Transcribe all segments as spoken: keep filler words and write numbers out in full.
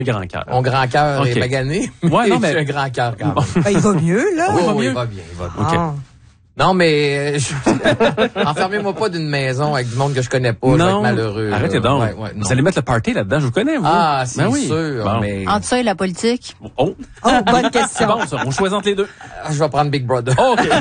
Grand cœur. Mon grand cœur okay. est magané. Ouais, non, mais. J'ai un grand cœur quand même. Ben, il va mieux, là. Oui, il va oui, mieux. il va bien, il va bien. OK. Ah. Non, mais je... enfermez-moi pas d'une maison avec du monde que je connais pas. Non. Je vais être malheureux. Arrêtez là. donc. Ouais, ouais, vous allez mettre le party là-dedans, je vous connais, vous. Ah, c'est ben oui. sûr, Bon. mais... En tout ça et la politique. Oh. Oh, bonne C'est question. bon, ça. On choisit entre les deux. Je vais prendre Big Brother. Oh, OK.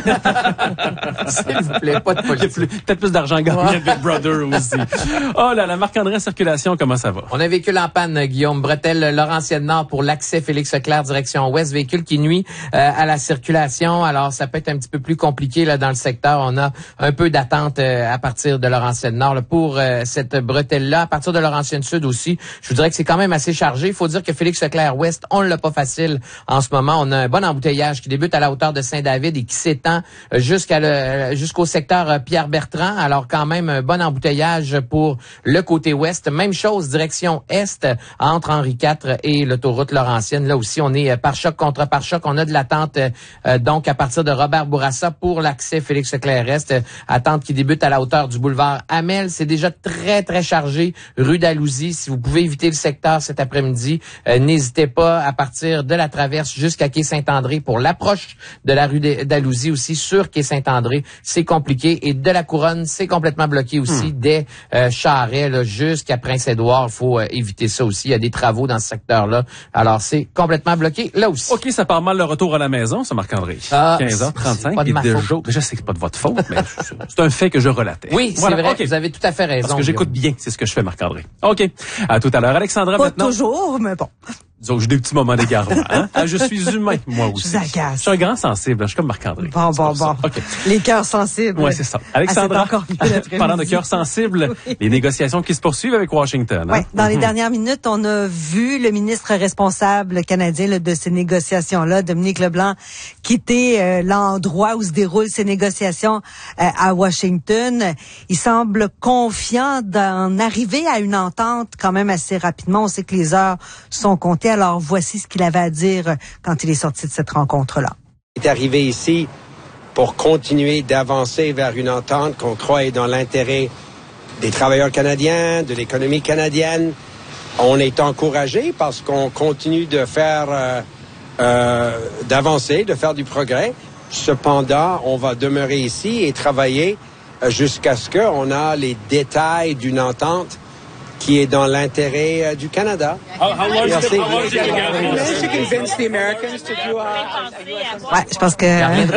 S'il vous plaît, pas de Il y a politique. plus- peut-être plus d'argent gagné à Big Brother aussi. Oh là, la Marc-André en circulation, comment ça va? On a un véhicule en panne, Guillaume. Bretelle, Laurentienne-Nord pour l'accès Félix-Leclerc, direction ouest. Véhicule qui nuit euh, à la circulation. Alors, ça peut être un petit peu plus compliqué là dans le secteur. On a un peu d'attente euh, à partir de Laurentienne-Nord là, pour euh, cette bretelle-là. À partir de Laurentienne-Sud aussi, je vous dirais que c'est quand même assez chargé. Il faut dire que Félix-Leclerc-Ouest, on l'a pas facile en ce moment. On a un bon embouteillage qui débute à la hauteur de Saint-David et qui s'étend jusqu'à le, jusqu'au secteur euh, Pierre-Bertrand. Alors, quand même, un bon embouteillage pour le côté ouest. Même chose, direction est, entre Henri quatre et l'autoroute Laurentienne. Là aussi, on est pare-choc contre pare-choc. On a de l'attente, euh, donc, à partir de Robert Bourassa pour l'accès Félix-Leclerc-Est. Attente qui débute à la hauteur du boulevard Hamel. C'est déjà très, très chargé. Rue d'Alousie. Si vous pouvez éviter le secteur cet après-midi, euh, n'hésitez pas à partir de la traverse jusqu'à quai Saint-André pour l'approche de la rue d'Alousie aussi sur quai Saint-André. C'est compliqué. Et de la Couronne, c'est complètement bloqué aussi hmm. dès euh, Charest là, jusqu'à Prince-Édouard. Il faut euh, éviter ça aussi. Il y a des travaux dans ce secteur-là. Alors, c'est complètement bloqué là aussi. OK, ça part mal le retour à la maison, ça, Marc-André. Ah, quinze heures trente-cinq. pas de et ma déjà, faute. déjà, c'est pas de votre faute, mais c'est un fait que je relatais. Oui, voilà. c'est vrai. Okay. Vous avez tout à fait raison. Parce que j'écoute bien, c'est ce que je fais, Marc-André. OK. À tout à l'heure. Alexandra, Pas maintenant. toujours, mais bon. Disons que j'ai des petits moments d'égarement. Hein? Ah, je suis humain, moi aussi. Je vous agace. Je suis un grand sensible. Je suis comme Marc-André. Bon, bon, bon. OK. Les cœurs sensibles. Oui, c'est ça. Alexandra, ah, c'est encore mieux l'après-midi. parlant de cœurs sensibles, oui. Les négociations qui se poursuivent avec Washington. Oui, hein? dans mm-hmm. les dernières minutes, on a vu le ministre responsable canadien là, de ces négociations-là, Dominique Leblanc, quitter euh, l'endroit où se déroulent ces négociations euh, à Washington. Il semble confiant d'en arriver à une entente quand même assez rapidement. On sait que les heures sont comptées. Alors, voici ce qu'il avait à dire quand il est sorti de cette rencontre-là. Il est arrivé ici pour continuer d'avancer vers une entente qu'on croit est dans l'intérêt des travailleurs canadiens, de l'économie canadienne. On est encouragé parce qu'on continue de faire, euh, euh, d'avancer, de faire du progrès. Cependant, on va demeurer ici et travailler jusqu'à ce qu'on a les détails d'une entente qui est dans l'intérêt euh, du Canada. Merci. Ouais, je pense que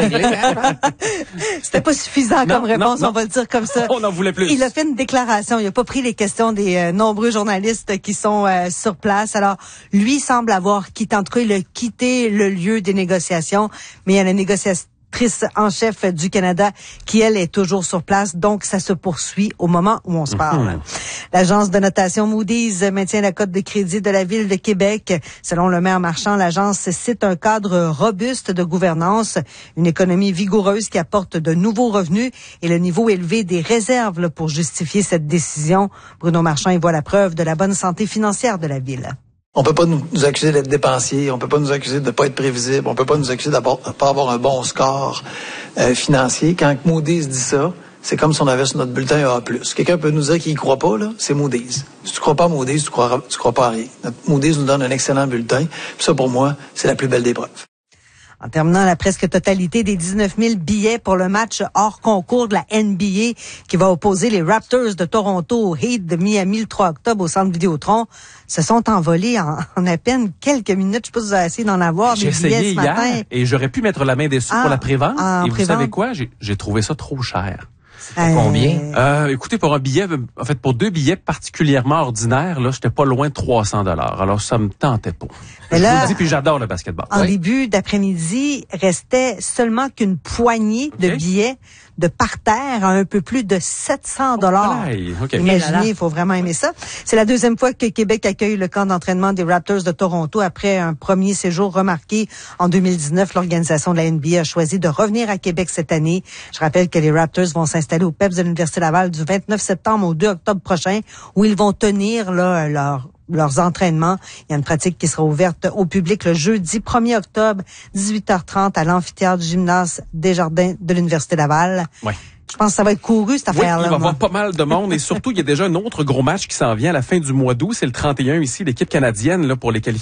c'était pas suffisant non, comme réponse, non, non. on va le dire comme ça. On en voulait plus. Il a fait une déclaration, il a pas pris les questions des euh, nombreux journalistes qui sont euh, sur place. Alors, lui semble avoir quitté, en tout cas, il a quitté le lieu des négociations, mais il y a la négociation en chef du Canada, qui, elle, est toujours sur place. Donc, ça se poursuit au moment où on se parle. Mmh. L'agence de notation Moody's maintient la cote de crédit de la Ville de Québec. Selon le maire Marchand, l'agence cite un cadre robuste de gouvernance, une économie vigoureuse qui apporte de nouveaux revenus et le niveau élevé des réserves là, pour justifier cette décision. Bruno Marchand y voit la preuve de la bonne santé financière de la Ville. On peut pas nous, nous accuser d'être dépensiers, on peut pas nous accuser de pas être prévisible, on peut pas nous accuser de pas avoir un bon score euh, financier. Quand Moody's dit ça, c'est comme si on avait sur notre bulletin A plus. Quelqu'un peut nous dire qu'il y croit pas, là, c'est Moody's. Si tu crois pas à Moody's, tu crois, tu crois pas à rien. Notre Moody's nous donne un excellent bulletin. Puis ça, pour moi, c'est la plus belle des preuves. En terminant, la presque totalité des dix-neuf mille billets pour le match hors concours de la N B A qui va opposer les Raptors de Toronto au Heat de Miami le trois octobre au Centre Vidéotron se sont envolés en, en à peine quelques minutes. Je sais pas si vous avez essayé d'en avoir des billets ce matin. Hier et j'aurais pu mettre la main dessus ah, pour la prévente. Et vous savez quoi? J'ai, j'ai trouvé ça trop cher. Euh, combien? Euh, écoutez, pour un billet, en fait, pour deux billets particulièrement ordinaires, là, j'étais pas loin de trois cents dollars. Alors, ça me tentait pas. Mais là, je vous le dis, puis j'adore le basketball. En oui. début d'après-midi, restait seulement qu'une poignée okay. de billets de parterre à un peu plus de sept cents dollars. Oh, okay. Imaginez, il faut vraiment aimer ça. C'est la deuxième fois que Québec accueille le camp d'entraînement des Raptors de Toronto après un premier séjour remarqué en deux mille dix-neuf. L'organisation de la N B A a choisi de revenir à Québec cette année. Je rappelle que les Raptors vont s'installer au P E P S de l'Université Laval du vingt-neuf septembre au deux octobre prochain, où ils vont tenir là, leur leurs entraînements. Il y a une pratique qui sera ouverte au public le jeudi premier octobre, dix-huit heures trente, à l'amphithéâtre du gymnase Desjardins de l'Université Laval. Ouais. Je pense que ça va être couru, cette affaire-là. Oui, il va y moi. avoir pas mal de monde et surtout, il y a déjà un autre gros match qui s'en vient à la fin du mois d'août. C'est le trente et un ici, l'équipe canadienne là pour les qualifications